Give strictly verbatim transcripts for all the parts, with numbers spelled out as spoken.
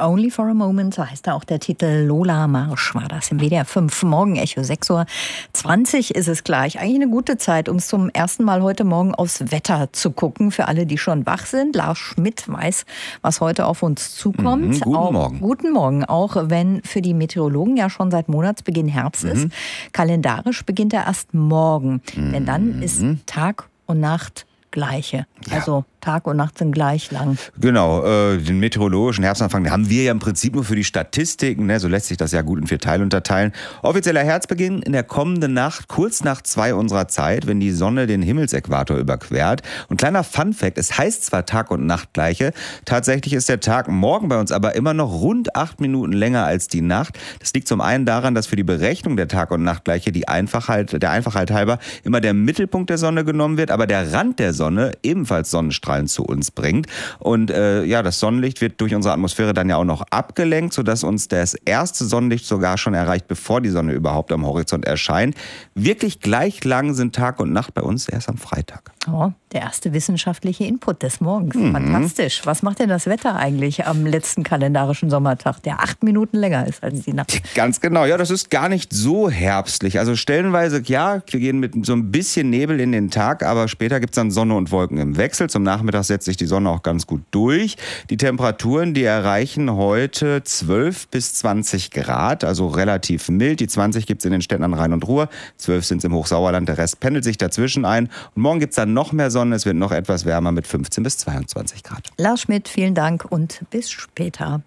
Only for a Moment, so heißt da auch der Titel. Lola Marsch war das im W D R fünf. Morgen Echo, sechs Uhr zwanzig ist es gleich. Eigentlich eine gute Zeit, um zum ersten Mal heute Morgen aufs Wetter zu gucken. Für alle, die schon wach sind. Lars Schmidt weiß, was heute auf uns zukommt. Mhm, guten auch, Morgen. Guten Morgen, auch wenn für die Meteorologen ja schon seit Monatsbeginn Herbst mhm. ist. Kalendarisch beginnt er erst morgen. Mhm. Denn dann ist Tag und Nacht gleiche. Ja. Also Tag und Nacht sind gleich lang. Genau, äh, den meteorologischen Herbstanfang den haben wir ja im Prinzip nur für die Statistiken, ne? So lässt sich das ja gut in vier Teile unterteilen. Offizieller Herbstbeginn in der kommenden Nacht, kurz nach zwei unserer Zeit, wenn die Sonne den Himmelsäquator überquert. Und kleiner Funfact, es heißt zwar Tag und Nacht gleiche, tatsächlich ist der Tag morgen bei uns aber immer noch rund acht Minuten länger als die Nacht. Das liegt zum einen daran, dass für die Berechnung der Tag- und Nachtgleiche die Einfachheit, der Einfachheit halber immer der Mittelpunkt der Sonne genommen wird, aber der Rand der Sonne ebenfalls Sonnenstrahlen zu uns bringt. Und äh, ja, das Sonnenlicht wird durch unsere Atmosphäre dann ja auch noch abgelenkt, sodass uns das erste Sonnenlicht sogar schon erreicht, bevor die Sonne überhaupt am Horizont erscheint. Wirklich gleich lang sind Tag und Nacht bei uns erst am Freitag. Oh, der erste wissenschaftliche Input des Morgens. Mhm. Fantastisch. Was macht denn das Wetter eigentlich am letzten kalendarischen Sommertag, der acht Minuten länger ist als die Nacht? Ganz genau. Ja, das ist gar nicht so herbstlich. Also stellenweise, ja, wir gehen mit so ein bisschen Nebel in den Tag, aber später gibt es dann Sonne und Wolken im Wechsel. Zum Nachmittag setzt sich die Sonne auch ganz gut durch. Die Temperaturen, die erreichen heute zwölf bis zwanzig Grad, also relativ mild. Die zwanzig gibt es in den Städten an Rhein und Ruhr, zwölf sind es im Hochsauerland, der Rest pendelt sich dazwischen ein. Und morgen gibt es dann noch mehr Sonne, es wird noch etwas wärmer mit fünfzehn bis zweiundzwanzig Grad. Lars Schmidt, vielen Dank und bis später.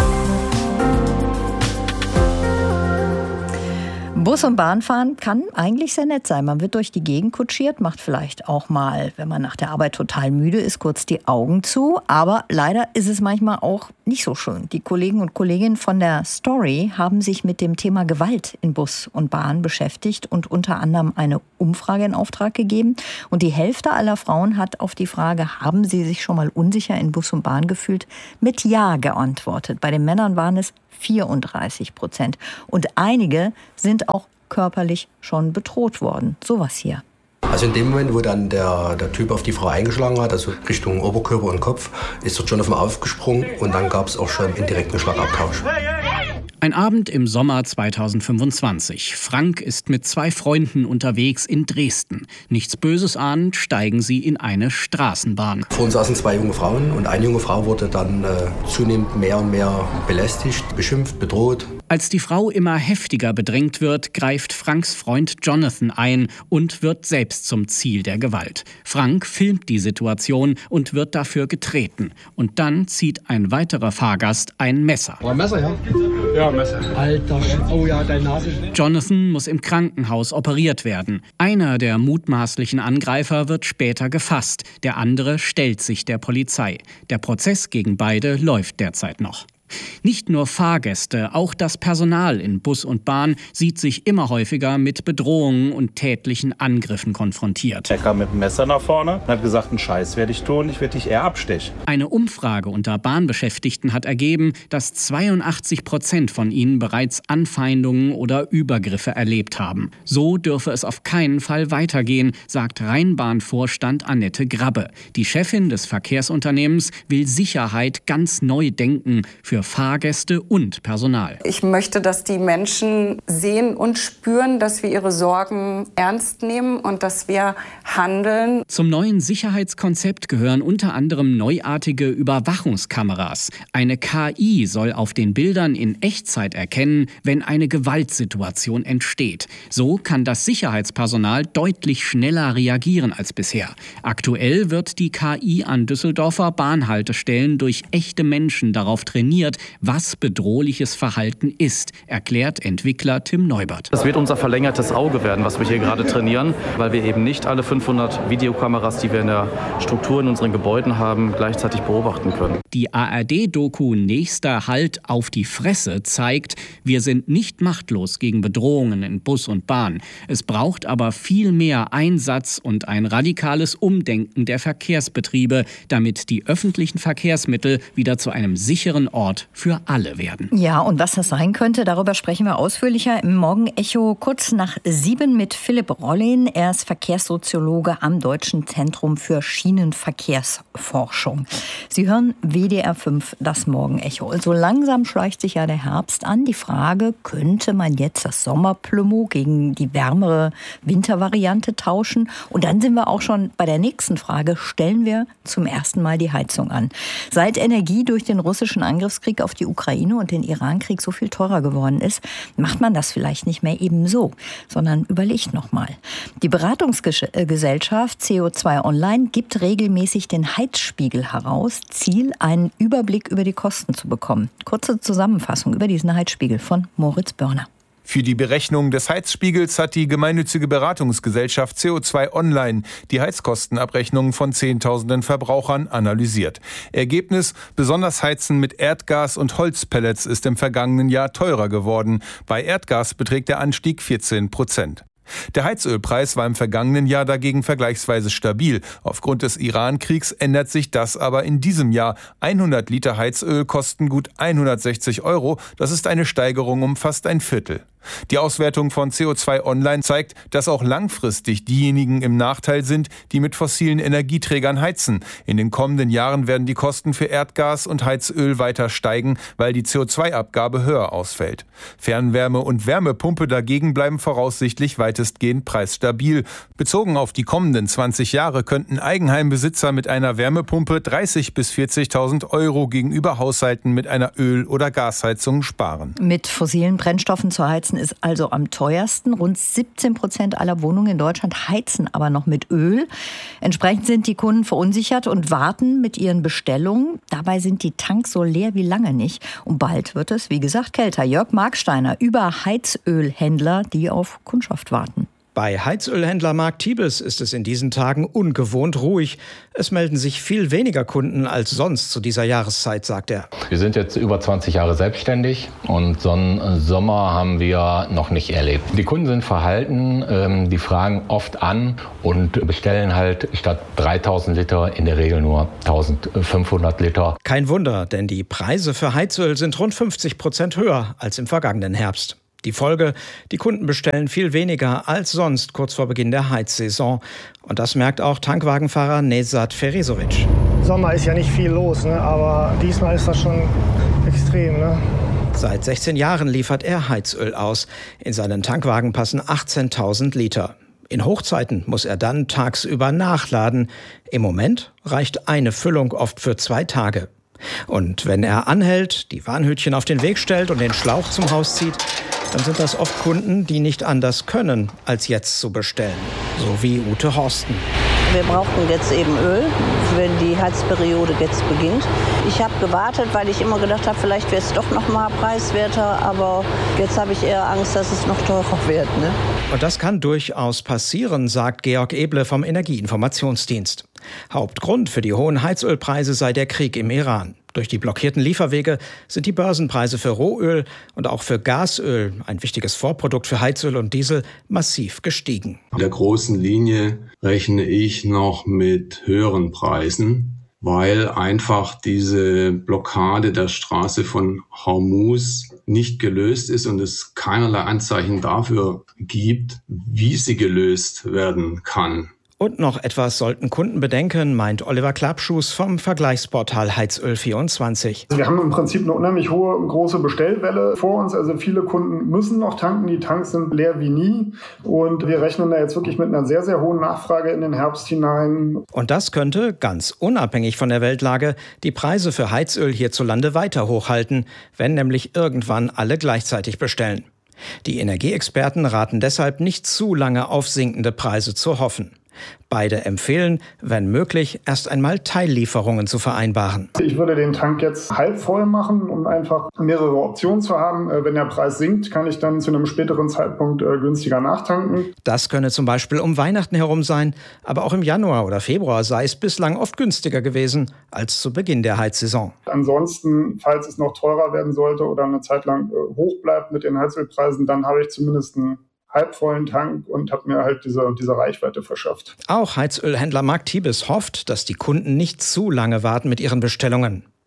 Bus und Bahn fahren kann eigentlich sehr nett sein. Man wird durch die Gegend kutschiert, macht vielleicht auch mal, wenn man nach der Arbeit total müde ist, kurz die Augen zu. Aber leider ist es manchmal auch nicht so schön. Die Kollegen und Kolleginnen von der Story haben sich mit dem Thema Gewalt in Bus und Bahn beschäftigt und unter anderem eine Umfrage in Auftrag gegeben. Und die Hälfte aller Frauen hat auf die Frage, haben sie sich schon mal unsicher in Bus und Bahn gefühlt, mit Ja geantwortet. Bei den Männern waren es vierunddreißig Prozent. Und einige sind auch körperlich schon bedroht worden. Sowas hier. Also in dem Moment, wo dann der, der Typ auf die Frau eingeschlagen hat, also Richtung Oberkörper und Kopf, ist dort schon auf ihn aufgesprungen und dann gab es auch schon indirekten Schlagabtausch. Ein Abend im Sommer zweitausendfünfundzwanzig. Frank ist mit zwei Freunden unterwegs in Dresden. Nichts Böses ahnend steigen sie in eine Straßenbahn. Vor uns saßen zwei junge Frauen und eine junge Frau wurde dann äh, zunehmend mehr und mehr belästigt, beschimpft, bedroht. Als die Frau immer heftiger bedrängt wird, greift Franks Freund Jonathan ein und wird selbst zum Ziel der Gewalt. Frank filmt die Situation und wird dafür getreten. Und dann zieht ein weiterer Fahrgast ein Messer. Oh, ein Messer, ja? Ja, ein Messer. Alter, oh ja, deine Nase. Jonathan muss im Krankenhaus operiert werden. Einer der mutmaßlichen Angreifer wird später gefasst. Der andere stellt sich der Polizei. Der Prozess gegen beide läuft derzeit noch. Nicht nur Fahrgäste, auch das Personal in Bus und Bahn sieht sich immer häufiger mit Bedrohungen und tätlichen Angriffen konfrontiert. Er kam mit dem Messer nach vorne und hat gesagt, einen Scheiß werde ich tun, ich werde dich eher abstechen. Eine Umfrage unter Bahnbeschäftigten hat ergeben, dass zweiundachtzig Prozent von ihnen bereits Anfeindungen oder Übergriffe erlebt haben. So dürfe es auf keinen Fall weitergehen, sagt Rheinbahn-Vorstand Annette Grabbe. Die Chefin des Verkehrsunternehmens will Sicherheit ganz neu denken für Fahrgäste und Personal. Ich möchte, dass die Menschen sehen und spüren, dass wir ihre Sorgen ernst nehmen und dass wir handeln. Zum neuen Sicherheitskonzept gehören unter anderem neuartige Überwachungskameras. Eine K I soll auf den Bildern in Echtzeit erkennen, wenn eine Gewaltsituation entsteht. So kann das Sicherheitspersonal deutlich schneller reagieren als bisher. Aktuell wird die K I an Düsseldorfer Bahnhaltestellen durch echte Menschen darauf trainiert, was bedrohliches Verhalten ist, erklärt Entwickler Tim Neubert. Das wird unser verlängertes Auge werden, was wir hier gerade trainieren, weil wir eben nicht alle fünfhundert Videokameras, die wir in der Struktur in unseren Gebäuden haben, gleichzeitig beobachten können. Die A R D-Doku Nächster Halt auf die Fresse zeigt, wir sind nicht machtlos gegen Bedrohungen in Bus und Bahn. Es braucht aber viel mehr Einsatz und ein radikales Umdenken der Verkehrsbetriebe, damit die öffentlichen Verkehrsmittel wieder zu einem sicheren Ort Ort für alle werden. Ja, und was das sein könnte, darüber sprechen wir ausführlicher im Morgenecho kurz nach sieben mit Philipp Rollin. Er ist Verkehrssoziologe am Deutschen Zentrum für Schienenverkehrsforschung. Sie hören W D R fünf, das Morgenecho. So langsam schleicht sich ja der Herbst an. Die Frage, könnte man jetzt das Sommerplümo gegen die wärmere Wintervariante tauschen? Und dann sind wir auch schon bei der nächsten Frage. Stellen wir zum ersten Mal die Heizung an? Seit Energie durch den russischen Angriffskrieg auf die Ukraine und den Irankrieg so viel teurer geworden ist, macht man das vielleicht nicht mehr eben so, sondern überlegt noch mal. Die Beratungsgesellschaft C O zwei Online gibt regelmäßig den Heizspiegel heraus. Ziel, einen Überblick über die Kosten zu bekommen. Kurze Zusammenfassung über diesen Heizspiegel von Moritz Börner. Für die Berechnung des Heizspiegels hat die gemeinnützige Beratungsgesellschaft C O zwei Online die Heizkostenabrechnungen von Zehntausenden Verbrauchern analysiert. Ergebnis: besonders Heizen mit Erdgas und Holzpellets ist im vergangenen Jahr teurer geworden. Bei Erdgas beträgt der Anstieg vierzehn Prozent. Der Heizölpreis war im vergangenen Jahr dagegen vergleichsweise stabil. Aufgrund des Iran-Kriegs ändert sich das aber in diesem Jahr. hundert Liter Heizöl kosten gut hundertsechzig Euro. Das ist eine Steigerung um fast ein Viertel. Die Auswertung von C O zwei Online zeigt, dass auch langfristig diejenigen im Nachteil sind, die mit fossilen Energieträgern heizen. In den kommenden Jahren werden die Kosten für Erdgas und Heizöl weiter steigen, weil die C O zwei Abgabe höher ausfällt. Fernwärme und Wärmepumpe dagegen bleiben voraussichtlich weitestgehend preisstabil. Bezogen auf die kommenden zwanzig Jahre könnten Eigenheimbesitzer mit einer Wärmepumpe dreißigtausend bis vierzigtausend Euro gegenüber Haushalten mit einer Öl- oder Gasheizung sparen. Mit fossilen Brennstoffen zu heizen ist also am teuersten. Rund siebzehn Prozent aller Wohnungen in Deutschland heizen aber noch mit Öl. Entsprechend sind die Kunden verunsichert und warten mit ihren Bestellungen. Dabei sind die Tanks so leer wie lange nicht. Und bald wird es, wie gesagt, kälter. Jörg Marksteiner über Heizölhändler, die auf Kundschaft warten. Bei Heizölhändler Mark Tiebes ist es in diesen Tagen ungewohnt ruhig. Es melden sich viel weniger Kunden als sonst zu dieser Jahreszeit, sagt er. Wir sind jetzt über zwanzig Jahre selbstständig und so einen Sommer haben wir noch nicht erlebt. Die Kunden sind verhalten, die fragen oft an und bestellen halt statt dreitausend Liter in der Regel nur eintausendfünfhundert Liter. Kein Wunder, denn die Preise für Heizöl sind rund fünfzig Prozent höher als im vergangenen Herbst. Die Folge, die Kunden bestellen viel weniger als sonst kurz vor Beginn der Heizsaison. Und das merkt auch Tankwagenfahrer Nezat Ferezovic. Sommer ist ja nicht viel los, ne? Aber diesmal ist das schon extrem. Ne? Seit sechzehn Jahren liefert er Heizöl aus. In seinen Tankwagen passen achtzehntausend Liter. In Hochzeiten muss er dann tagsüber nachladen. Im Moment reicht eine Füllung oft für zwei Tage. Und wenn er anhält, die Warnhütchen auf den Weg stellt und den Schlauch zum Haus zieht, dann sind das oft Kunden, die nicht anders können, als jetzt zu bestellen. So wie Ute Horsten. Wir brauchten jetzt eben Öl, wenn die Heizperiode jetzt beginnt. Ich habe gewartet, weil ich immer gedacht habe, vielleicht wäre es doch noch mal preiswerter. Aber jetzt habe ich eher Angst, dass es noch teurer wird. Ne? Und das kann durchaus passieren, sagt Georg Eble vom Energieinformationsdienst. Hauptgrund für die hohen Heizölpreise sei der Krieg im Iran. Durch die blockierten Lieferwege sind die Börsenpreise für Rohöl und auch für Gasöl, ein wichtiges Vorprodukt für Heizöl und Diesel, massiv gestiegen. In der großen Linie rechne ich noch mit höheren Preisen, weil einfach diese Blockade der Straße von Hormuz nicht gelöst ist und es keinerlei Anzeichen dafür gibt, wie sie gelöst werden kann. Und noch etwas sollten Kunden bedenken, meint Oliver Klappschuss vom Vergleichsportal Heizöl vierundzwanzig. Wir haben im Prinzip eine unheimlich hohe, große Bestellwelle vor uns. Also viele Kunden müssen noch tanken. Die Tanks sind leer wie nie. Und wir rechnen da jetzt wirklich mit einer sehr, sehr hohen Nachfrage in den Herbst hinein. Und das könnte, ganz unabhängig von der Weltlage, die Preise für Heizöl hierzulande weiter hochhalten, wenn nämlich irgendwann alle gleichzeitig bestellen. Die Energieexperten raten deshalb nicht zu lange auf sinkende Preise zu hoffen. Beide empfehlen, wenn möglich, erst einmal Teillieferungen zu vereinbaren. Ich würde den Tank jetzt halb voll machen, um einfach mehrere Optionen zu haben. Wenn der Preis sinkt, kann ich dann zu einem späteren Zeitpunkt günstiger nachtanken. Das könne zum Beispiel um Weihnachten herum sein, aber auch im Januar oder Februar sei es bislang oft günstiger gewesen als zu Beginn der Heizsaison. Ansonsten, falls es noch teurer werden sollte oder eine Zeit lang hoch bleibt mit den Heizölpreisen, dann habe ich zumindest einen halbvollen Tank und habe mir halt diese, diese Reichweite verschafft. Auch Heizölhändler Mark Tiebes hofft, dass die Kunden nicht zu lange warten mit ihren Bestellungen.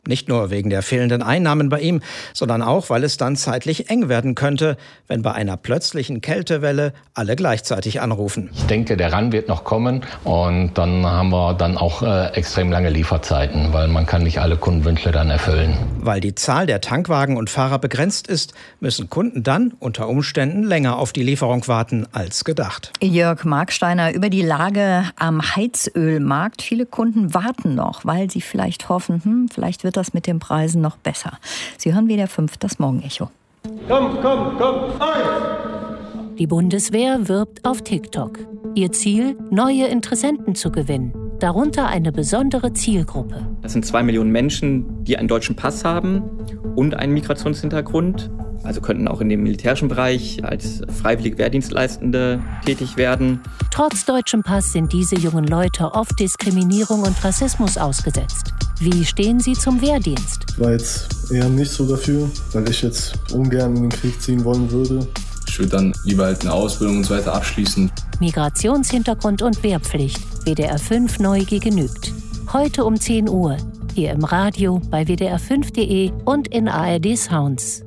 Nicht nur wegen der fehlenden Einnahmen bei ihm, sondern auch, weil es dann zeitlich eng werden könnte, wenn bei einer plötzlichen Kältewelle alle gleichzeitig anrufen. Ich denke, der Run wird noch kommen und dann haben wir dann auch äh, extrem lange Lieferzeiten, weil man kann nicht alle Kundenwünsche dann erfüllen. Weil die Zahl der Tankwagen und Fahrer begrenzt ist, müssen Kunden dann unter Umständen länger auf die Lieferung warten als gedacht. Jörg Marksteiner über die Lage am Heizölmarkt. Viele Kunden warten noch, weil sie vielleicht hoffen, hm, vielleicht wird das mit den Preisen noch besser. Sie hören W D R fünf, das Morgenecho. Komm, komm, komm, eins! Die Bundeswehr wirbt auf TikTok. Ihr Ziel, neue Interessenten zu gewinnen. Darunter eine besondere Zielgruppe. Das sind zwei Millionen Menschen, die einen deutschen Pass haben und einen Migrationshintergrund. Also könnten auch in dem militärischen Bereich als freiwillig Wehrdienstleistende tätig werden. Trotz deutschem Pass sind diese jungen Leute oft Diskriminierung und Rassismus ausgesetzt. Wie stehen sie zum Wehrdienst? Ich war jetzt eher nicht so dafür, weil ich jetzt ungern in den Krieg ziehen wollen würde. Ich würde dann lieber halt eine Ausbildung und so weiter abschließen. Migrationshintergrund und Wehrpflicht. W D R fünf neu genügt. Heute um zehn Uhr. Hier im Radio, bei w d r fünf punkt d e und in A R D Sounds.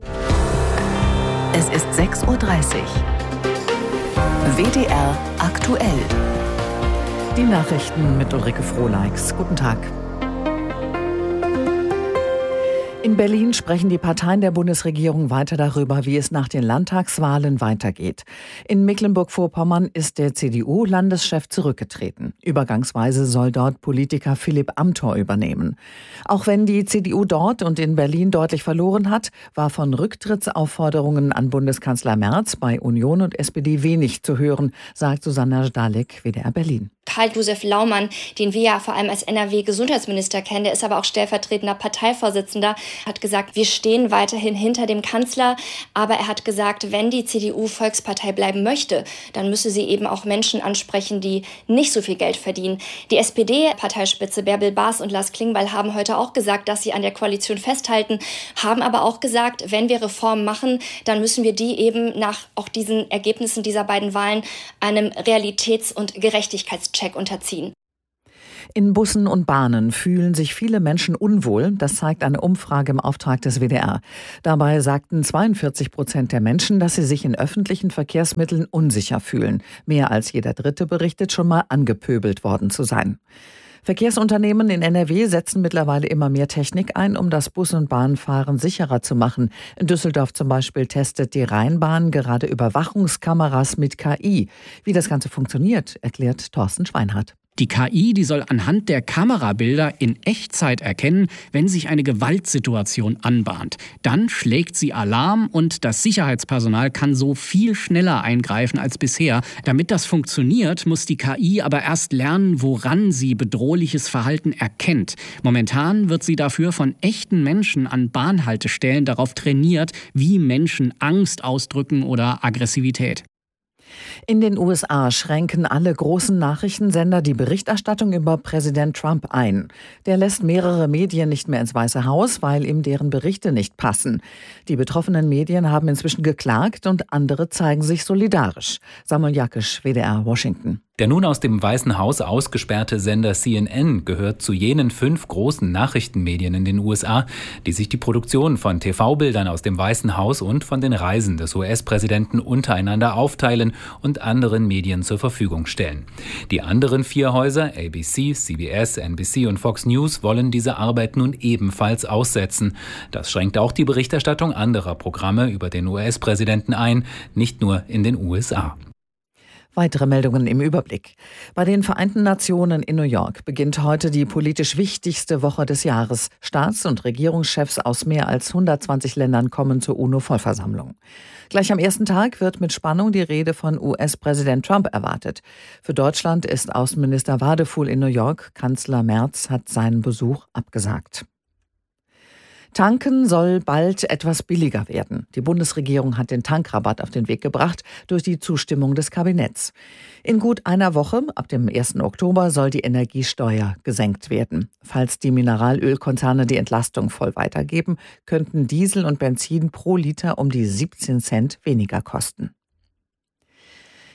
Es ist sechs Uhr dreißig. W D R aktuell. Die Nachrichten mit Ulrike Frohleix. Guten Tag. In Berlin sprechen die Parteien der Bundesregierung weiter darüber, wie es nach den Landtagswahlen weitergeht. In Mecklenburg-Vorpommern ist der C D U-Landeschef zurückgetreten. Übergangsweise soll dort Politiker Philipp Amthor übernehmen. Auch wenn die C D U dort und in Berlin deutlich verloren hat, war von Rücktrittsaufforderungen an Bundeskanzler Merz bei Union und S P D wenig zu hören, sagt Susanna Zdalek, W D R Berlin. Karl-Josef Laumann, den wir ja vor allem als N R W-Gesundheitsminister kennen, der ist aber auch stellvertretender Parteivorsitzender, hat gesagt, wir stehen weiterhin hinter dem Kanzler. Aber er hat gesagt, wenn die C D U Volkspartei bleiben möchte, dann müsse sie eben auch Menschen ansprechen, die nicht so viel Geld verdienen. Die S P D-Parteispitze Bärbel Baas und Lars Klingbeil haben heute auch gesagt, dass sie an der Koalition festhalten, haben aber auch gesagt, wenn wir Reformen machen, dann müssen wir die eben nach auch diesen Ergebnissen dieser beiden Wahlen einem Realitäts- und Gerechtigkeitscheck unterziehen. In Bussen und Bahnen fühlen sich viele Menschen unwohl. Das zeigt eine Umfrage im Auftrag des W D R. Dabei sagten zweiundvierzig Prozent der Menschen, dass sie sich in öffentlichen Verkehrsmitteln unsicher fühlen. Mehr als jeder Dritte berichtet, schon mal angepöbelt worden zu sein. Verkehrsunternehmen in N R W setzen mittlerweile immer mehr Technik ein, um das Bus- und Bahnfahren sicherer zu machen. In Düsseldorf zum Beispiel testet die Rheinbahn gerade Überwachungskameras mit K I. Wie das Ganze funktioniert, erklärt Thorsten Schweinhardt. Die K I, die soll anhand der Kamerabilder in Echtzeit erkennen, wenn sich eine Gewaltsituation anbahnt. Dann schlägt sie Alarm und das Sicherheitspersonal kann so viel schneller eingreifen als bisher. Damit das funktioniert, muss die K I aber erst lernen, woran sie bedrohliches Verhalten erkennt. Momentan wird sie dafür von echten Menschen an Bahnhaltestellen darauf trainiert, wie Menschen Angst ausdrücken oder Aggressivität. In den U S A schränken alle großen Nachrichtensender die Berichterstattung über Präsident Trump ein. Der lässt mehrere Medien nicht mehr ins Weiße Haus, weil ihm deren Berichte nicht passen. Die betroffenen Medien haben inzwischen geklagt und andere zeigen sich solidarisch. Samuel Jakisch, W D R, Washington. Der nun aus dem Weißen Haus ausgesperrte Sender C N N gehört zu jenen fünf großen Nachrichtenmedien in den U S A, die sich die Produktion von T V-Bildern aus dem Weißen Haus und von den Reisen des U S-Präsidenten untereinander aufteilen und anderen Medien zur Verfügung stellen. Die anderen vier Häuser, A B C, C B S, N B C und Fox News, wollen diese Arbeit nun ebenfalls aussetzen. Das schränkt auch die Berichterstattung anderer Programme über den U S-Präsidenten ein, nicht nur in den U S A. Weitere Meldungen im Überblick. Bei den Vereinten Nationen in New York beginnt heute die politisch wichtigste Woche des Jahres. Staats- und Regierungschefs aus mehr als hundertzwanzig Ländern kommen zur UNO-Vollversammlung. Gleich am ersten Tag wird mit Spannung die Rede von U S-Präsident Trump erwartet. Für Deutschland ist Außenminister Wadefuhl in New York. Kanzler Merz hat seinen Besuch abgesagt. Tanken soll bald etwas billiger werden. Die Bundesregierung hat den Tankrabatt auf den Weg gebracht durch die Zustimmung des Kabinetts. In gut einer Woche, ab dem ersten Oktober, soll die Energiesteuer gesenkt werden. Falls die Mineralölkonzerne die Entlastung voll weitergeben, könnten Diesel und Benzin pro Liter um die siebzehn Cent weniger kosten.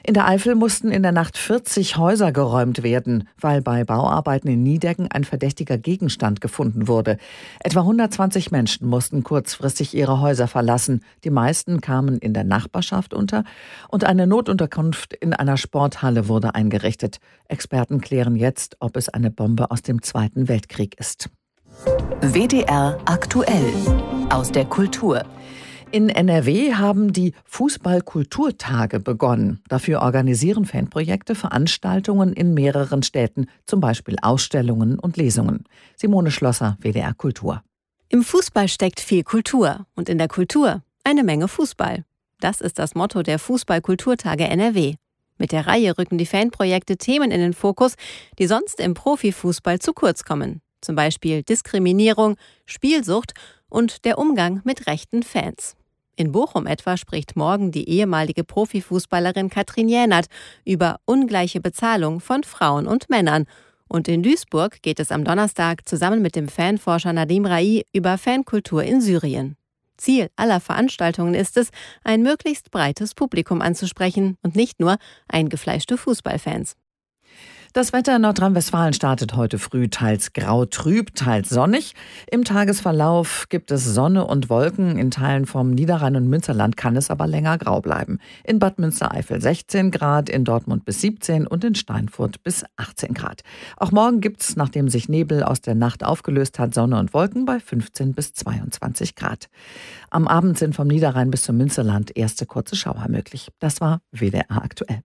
In der Eifel mussten in der Nacht vierzig Häuser geräumt werden, weil bei Bauarbeiten in Niedecken ein verdächtiger Gegenstand gefunden wurde. Etwa hundertzwanzig Menschen mussten kurzfristig ihre Häuser verlassen. Die meisten kamen in der Nachbarschaft unter und eine Notunterkunft in einer Sporthalle wurde eingerichtet. Experten klären jetzt, ob es eine Bombe aus dem Zweiten Weltkrieg ist. W D R aktuell aus der Kultur. In N R W haben die Fußball-Kulturtage begonnen. Dafür organisieren Fanprojekte Veranstaltungen in mehreren Städten, zum Beispiel Ausstellungen und Lesungen. Simone Schlosser, W D R Kultur. Im Fußball steckt viel Kultur und in der Kultur eine Menge Fußball. Das ist das Motto der Fußball-Kulturtage N R W. Mit der Reihe rücken die Fanprojekte Themen in den Fokus, die sonst im Profifußball zu kurz kommen. Zum Beispiel Diskriminierung, Spielsucht und der Umgang mit rechten Fans. In Bochum etwa spricht morgen die ehemalige Profifußballerin Katrin Jänert über ungleiche Bezahlung von Frauen und Männern. Und in Duisburg geht es am Donnerstag zusammen mit dem Fanforscher Nadim Rai über Fankultur in Syrien. Ziel aller Veranstaltungen ist es, ein möglichst breites Publikum anzusprechen und nicht nur eingefleischte Fußballfans. Das Wetter in Nordrhein-Westfalen startet heute früh teils grau-trüb, teils sonnig. Im Tagesverlauf gibt es Sonne und Wolken. In Teilen vom Niederrhein und Münsterland kann es aber länger grau bleiben. In Bad Münstereifel sechzehn Grad, in Dortmund bis siebzehn und in Steinfurt bis achtzehn Grad. Auch morgen gibt es, nachdem sich Nebel aus der Nacht aufgelöst hat, Sonne und Wolken bei fünfzehn bis zweiundzwanzig Grad. Am Abend sind vom Niederrhein bis zum Münsterland erste kurze Schauer möglich. Das war W D R aktuell.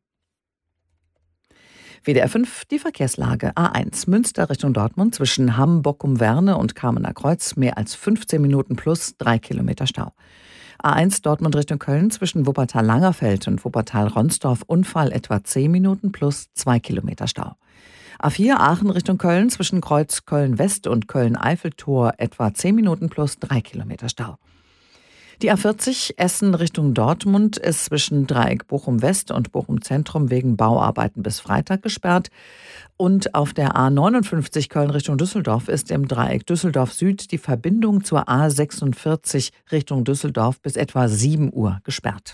W D R fünf, die Verkehrslage. A eins, Münster Richtung Dortmund zwischen Hamm-Bockum-Werne und Kamener Kreuz. Mehr als fünfzehn Minuten plus drei Kilometer Stau. A eins, Dortmund Richtung Köln zwischen Wuppertal-Langerfeld und Wuppertal-Ronsdorf. Unfall etwa zehn Minuten plus zwei Kilometer Stau. A vier, Aachen Richtung Köln zwischen Kreuz Köln-West und Köln-Eiffeltor. Etwa zehn Minuten plus drei Kilometer Stau. Die A vierzig Essen Richtung Dortmund ist zwischen Dreieck Bochum-West und Bochum-Zentrum wegen Bauarbeiten bis Freitag gesperrt. Und auf der A neunundfünfzig Köln Richtung Düsseldorf ist im Dreieck Düsseldorf-Süd die Verbindung zur A sechsundvierzig Richtung Düsseldorf bis etwa sieben Uhr gesperrt.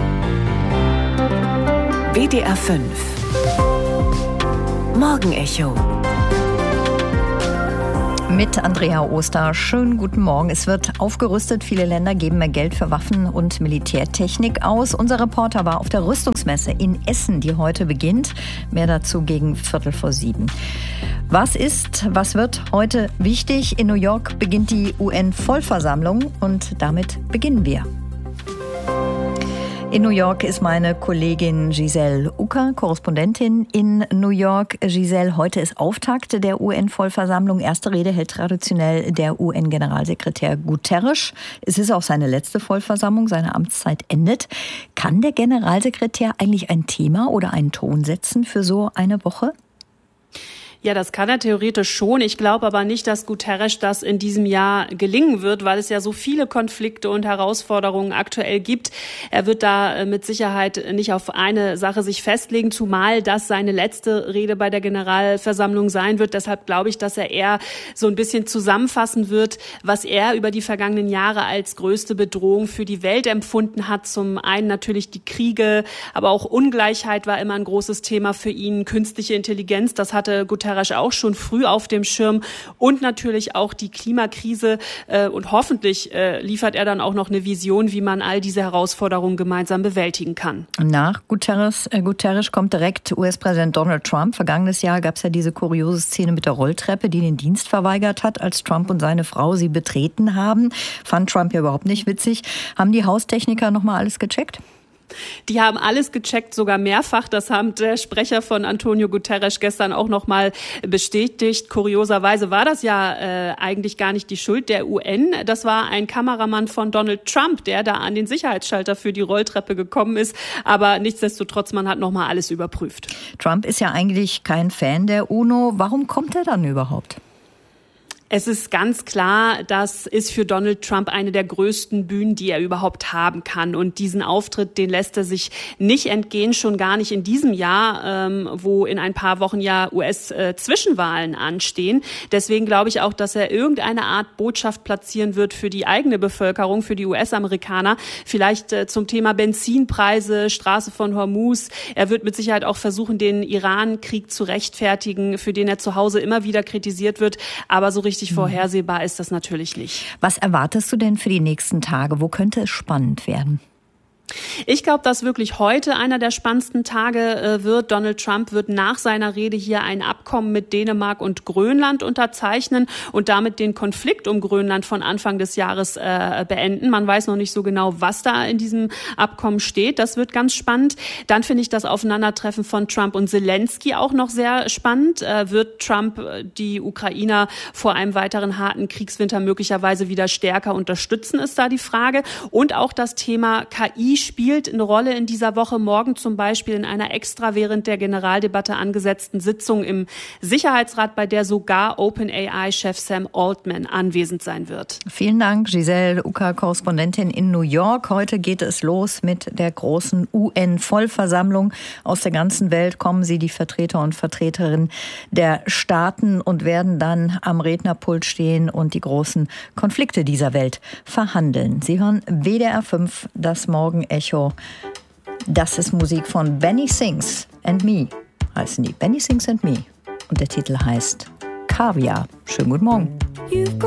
W D R fünf Morgenecho mit Andrea Oster. Schönen guten Morgen. Es wird aufgerüstet. Viele Länder geben mehr Geld für Waffen und Militärtechnik aus. Unser Reporter war auf der Rüstungsmesse in Essen, die heute beginnt. Mehr dazu gegen Viertel vor sieben. Was ist, was wird heute wichtig? In New York beginnt die U N-Vollversammlung und damit beginnen wir. In New York ist meine Kollegin Giselle Ucker, Korrespondentin in New York. Giselle, heute ist Auftakt der U N-Vollversammlung. Erste Rede hält traditionell der U N-Generalsekretär Guterres. Es ist auch seine letzte Vollversammlung, seine Amtszeit endet. Kann der Generalsekretär eigentlich ein Thema oder einen Ton setzen für so eine Woche? Ja, das kann er theoretisch schon. Ich glaube aber nicht, dass Guterres das in diesem Jahr gelingen wird, weil es ja so viele Konflikte und Herausforderungen aktuell gibt. Er wird da mit Sicherheit nicht auf eine Sache sich festlegen, zumal das seine letzte Rede bei der Generalversammlung sein wird. Deshalb glaube ich, dass er eher so ein bisschen zusammenfassen wird, was er über die vergangenen Jahre als größte Bedrohung für die Welt empfunden hat. Zum einen natürlich die Kriege, aber auch Ungleichheit war immer ein großes Thema für ihn. Künstliche Intelligenz, das hatte Guterres auch schon früh auf dem Schirm und natürlich auch die Klimakrise äh, und hoffentlich äh, liefert er dann auch noch eine Vision, wie man all diese Herausforderungen gemeinsam bewältigen kann. Nach Guterres, äh, Guterres kommt direkt U S-Präsident Donald Trump. Vergangenes Jahr gab es ja diese kuriose Szene mit der Rolltreppe, die den Dienst verweigert hat, als Trump und seine Frau sie betreten haben. Fand Trump ja überhaupt nicht witzig. Haben die Haustechniker noch mal alles gecheckt? Die haben alles gecheckt, sogar mehrfach. Das haben der Sprecher von Antonio Guterres gestern auch noch mal bestätigt. Kurioserweise war das ja äh, eigentlich gar nicht die Schuld der U N. Das war ein Kameramann von Donald Trump, der da an den Sicherheitsschalter für die Rolltreppe gekommen ist. Aber nichtsdestotrotz, man hat noch mal alles überprüft. Trump ist ja eigentlich kein Fan der UNO. Warum kommt er dann überhaupt? Es ist ganz klar, das ist für Donald Trump eine der größten Bühnen, die er überhaupt haben kann. Und diesen Auftritt, den lässt er sich nicht entgehen, schon gar nicht in diesem Jahr, ähm, wo in ein paar Wochen ja U S-Zwischenwahlen anstehen. Deswegen glaube ich auch, dass er irgendeine Art Botschaft platzieren wird für die eigene Bevölkerung, für die U S-Amerikaner. Vielleicht äh, zum Thema Benzinpreise, Straße von Hormuz. Er wird mit Sicherheit auch versuchen, den Iran-Krieg zu rechtfertigen, für den er zu Hause immer wieder kritisiert wird. Aber so richtig vorhersehbar ist das natürlich nicht. Was erwartest du denn für die nächsten Tage? Wo könnte es spannend werden? Ich glaube, dass wirklich heute einer der spannendsten Tage äh, wird. Donald Trump wird nach seiner Rede hier ein Abkommen mit Dänemark und Grönland unterzeichnen und damit den Konflikt um Grönland von Anfang des Jahres äh, beenden. Man weiß noch nicht so genau, was da in diesem Abkommen steht. Das wird ganz spannend. Dann finde ich das Aufeinandertreffen von Trump und Zelensky auch noch sehr spannend. Äh, wird Trump die Ukrainer vor einem weiteren harten Kriegswinter möglicherweise wieder stärker unterstützen, ist da die Frage. Und auch das Thema K I spielt eine Rolle in dieser Woche. Morgen zum Beispiel in einer extra während der Generaldebatte angesetzten Sitzung im Sicherheitsrat, bei der sogar OpenAI-Chef Sam Altman anwesend sein wird. Vielen Dank, Giselle Ucker, Korrespondentin in New York. Heute geht es los mit der großen U N-Vollversammlung. Aus der ganzen Welt kommen sie, die Vertreter und Vertreterinnen der Staaten, und werden dann am Rednerpult stehen und die großen Konflikte dieser Welt verhandeln. Sie hören W D R fünf, das Morgen Echo. Das ist Musik von Benny Sings and Me, heißen die. Benny Sings and Me. Und der Titel heißt Kaviar. Schönen guten Morgen.